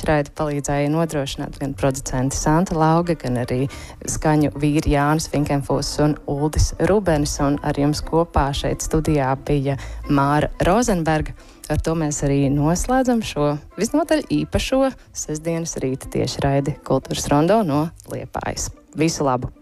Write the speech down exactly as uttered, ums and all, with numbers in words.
raidi palīdzēja nodrošināt gan producenti Santa Lauga, gan arī skaņu vīri Jānis Finkenfos un Uldis Rubenis, un ar jums kopā šeit studijā bija Māra Rozenberga. Ar to mēs arī noslēdzam šo visnotaļ īpašo sestdienas rīta tieši raidi Kultūras Rondo no Liepājas. Visu labu!